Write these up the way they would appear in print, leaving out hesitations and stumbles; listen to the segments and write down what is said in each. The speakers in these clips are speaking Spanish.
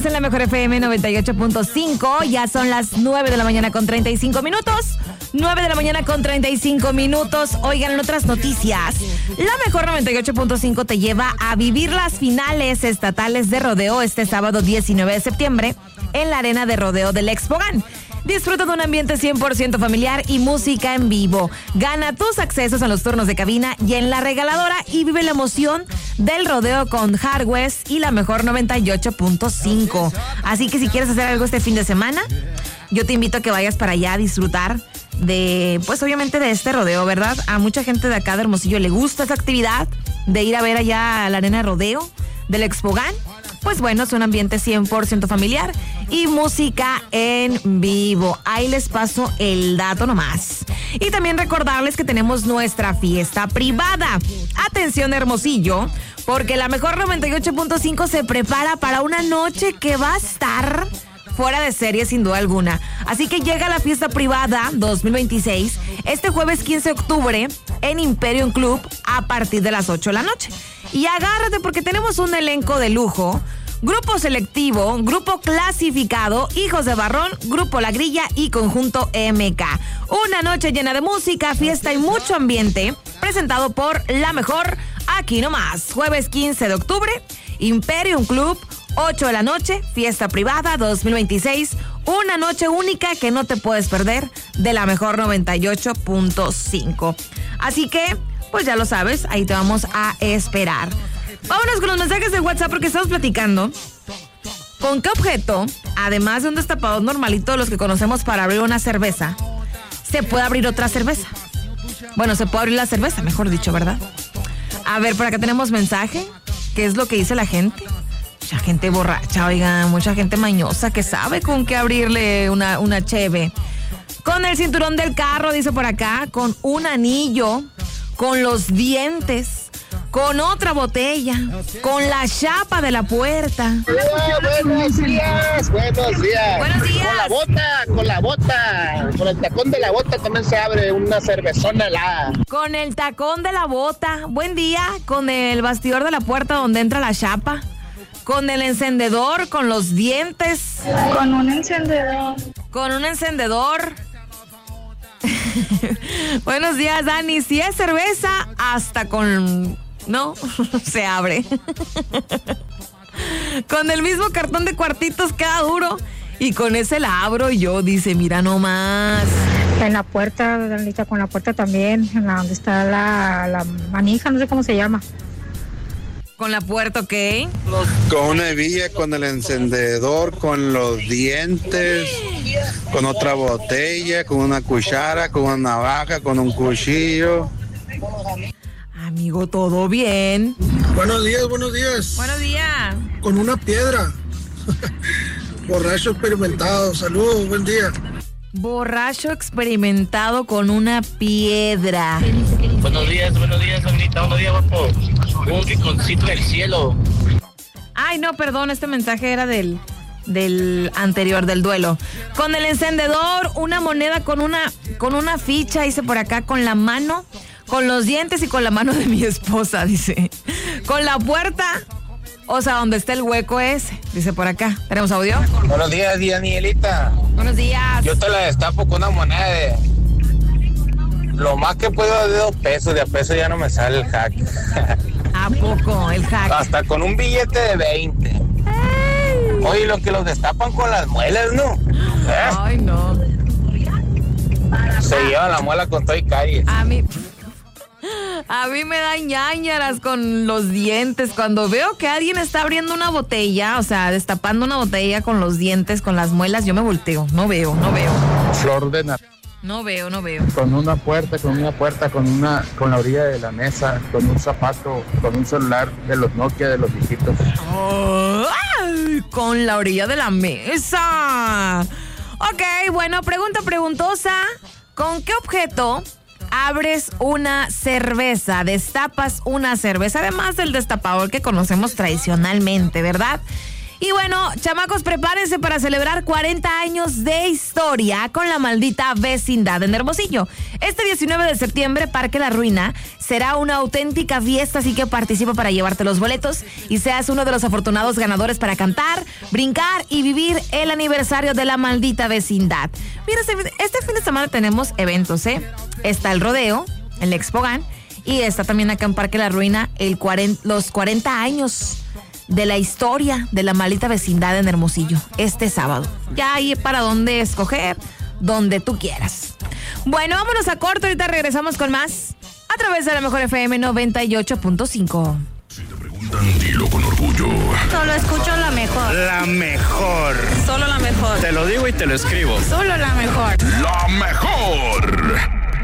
En la Mejor FM 98.5, ya son las 9 de la mañana con 35 minutos. 9 de la mañana con 35 minutos. Oigan, en otras noticias, la Mejor 98.5 te lleva a vivir las finales estatales de rodeo este sábado 19 de septiembre en la arena de rodeo del Expogan. Disfruta de un ambiente 100% familiar y música en vivo. Gana tus accesos a los turnos de cabina y en la regaladora y vive la emoción del rodeo con Hard West y la Mejor 98.5. Así que si quieres hacer algo este fin de semana, yo te invito a que vayas para allá a disfrutar de, pues obviamente de este rodeo, ¿verdad? A mucha gente de acá de Hermosillo le gusta esa actividad de ir a ver allá a la arena de rodeo del Expogan. Pues bueno, es un ambiente 100% familiar y música en vivo. Ahí les paso el dato nomás. Y también recordarles que tenemos nuestra fiesta privada. Atención, Hermosillo, porque la Mejor 98.5 se prepara para una noche que va a estar fuera de serie sin duda alguna. Así que llega la fiesta privada 2026 este jueves 15 de octubre en Imperium Club a partir de las 8 de la noche. Y agárrate porque tenemos un elenco de lujo. Grupo selectivo, grupo clasificado, Hijos de Barrón, Grupo La Grilla y Conjunto MK. Una noche llena de música, fiesta y mucho ambiente, presentado por La Mejor, aquí nomás. Jueves 15 de octubre, Imperium Club, 8 de la noche, fiesta privada 2026. Una noche única que no te puedes perder de La Mejor 98.5. Así que, pues ya lo sabes, ahí te vamos a esperar. Vámonos con los mensajes de WhatsApp porque estamos platicando. ¿Con qué objeto, además de un destapador normalito de los que conocemos para abrir una cerveza, se puede abrir otra cerveza? Bueno, se puede abrir la cerveza, mejor dicho, ¿verdad? A ver, por acá tenemos mensaje. ¿Qué es lo que dice la gente? Mucha gente borracha, oigan, mucha gente mañosa que sabe con qué abrirle una cheve. Con el cinturón del carro, dice por acá, con un anillo, con los dientes, con otra botella, con la chapa de la puerta. Buenos días. Buenos días. Con la bota, con el tacón de la bota también se abre una cervezona helada. Con el tacón de la bota. Buen día. Con el bastidor de la puerta donde entra la chapa. Con el encendedor, con los dientes. Con un encendedor. Con un encendedor. Buenos días, Dani. Si es cerveza, hasta con... No, se abre. Con el mismo cartón de cuartitos queda duro. Y con ese la abro yo, dice, mira nomás. En la puerta, Danita, con la puerta también, en la donde está la manija, no sé cómo se llama. Con la puerta, ¿ok? Con una hebilla, con el encendedor, con los dientes, con otra botella, con una cuchara, con una navaja, con un cuchillo. Amigo, ¿todo bien? Buenos días, buenos días. Buenos días. Con una piedra. Borracho experimentado. Saludos, buen día. Borracho experimentado con una piedra. Buenos días, Agnita. Buenos días, guapo. Un rinconcito del cielo. Ay, no, perdón, este mensaje era del anterior, del duelo. Con el encendedor, una moneda con una ficha, dice por acá, con la mano, con los dientes y con la mano de mi esposa, dice. Con la puerta, o sea, donde está el hueco ese, dice por acá. ¿Tenemos audio? Buenos días, Danielita. Buenos días. Yo te la destapo con una moneda de... Lo más que puedo de 2 pesos, de a peso ya no me sale el hack. ¿A poco el hack? Hasta con un billete de 20. Ay. Oye, lo que los destapan con las muelas, ¿no? Ay, no. Se lleva la muela con todo y caries. A mí me dan ñañaras con los dientes. Cuando veo que alguien está abriendo una botella, o sea, destapando una botella con los dientes, con las muelas, yo me volteo. No veo. Flor de naranja. No veo. Con una puerta, con la orilla de la mesa, con un zapato, con un celular de los Nokia de los viejitos. Oh, ¡ay! Con la orilla de la mesa. Ok, bueno, preguntosa. ¿Con qué objeto abres una cerveza? Destapas una cerveza, además del destapador que conocemos tradicionalmente, ¿verdad? Y bueno, chamacos, prepárense para celebrar 40 años de historia con La Maldita Vecindad en Hermosillo. Este 19 de septiembre, Parque La Ruina será una auténtica fiesta, así que participa para llevarte los boletos y seas uno de los afortunados ganadores para cantar, brincar y vivir el aniversario de La Maldita Vecindad. Mira, este fin de semana tenemos eventos, ¿eh? Está el rodeo, el Expogan, y está también acá en Parque La Ruina los 40 años de la historia de La Maldita Vecindad en Hermosillo, este sábado. Ya hay para dónde escoger, donde tú quieras. Bueno, vámonos a corto, ahorita regresamos con más a través de la Mejor FM 98.5. Si te preguntan, dilo con orgullo. Solo escucho la mejor. La mejor. Solo la mejor. Te lo digo y te lo escribo. Solo la mejor. La mejor.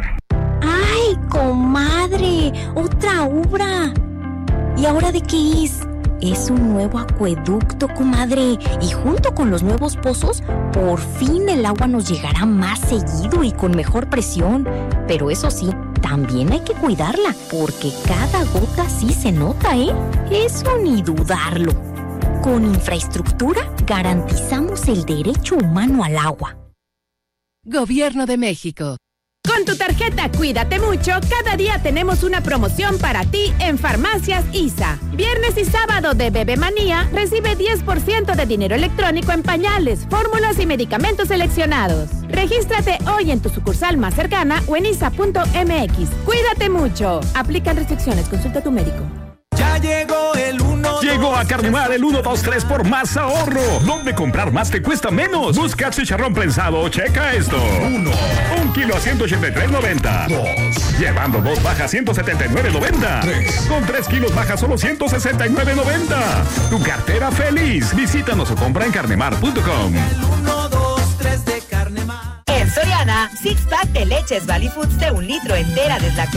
¡Ay, comadre! ¡Otra obra! ¿Y ahora de qué es? Es un nuevo acueducto, comadre. Y junto con los nuevos pozos, por fin el agua nos llegará más seguido y con mejor presión. Pero eso sí, también hay que cuidarla, porque cada gota sí se nota, ¿eh? Eso ni dudarlo. Con infraestructura, garantizamos el derecho humano al agua. Gobierno de México. Con tu tarjeta Cuídate Mucho, cada día tenemos una promoción para ti en Farmacias ISA. Viernes y sábado de Bebe Manía, recibe 10% de dinero electrónico en pañales, fórmulas y medicamentos seleccionados. Regístrate hoy en tu sucursal más cercana o en isa.mx. Cuídate mucho. Aplican restricciones. Consulta a tu médico. Ya llegó el 1. Llegó a Carnemar el 1, 2, 3 por más ahorro. ¿Dónde comprar más te cuesta menos? Busca chicharrón prensado. Checa esto. 1 kilo a 183.90. 2. Llevando 2 bajas 179.90. 3. Con 3 kilos bajas solo 169.90. Tu cartera feliz. Visítanos o compra en carnemar.com. 1, 2, 3 de Carnemar. En Soriana, six pack de leches Valley Foods de 1 litro entera deslactosada